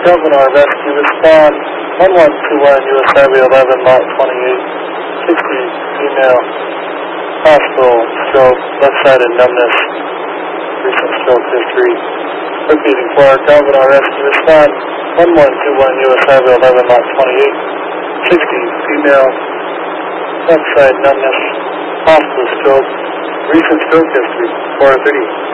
Governor Rescue respond 1121 US Highway 11 Lot 28, 60 female, hospital, stroke, left-sided numbness, recent stroke history. Repeating for Governor Rescue respond 1121 US Highway 11 Lot 28, 60 female, left-side numbness, hospital stroke, recent stroke history, 430.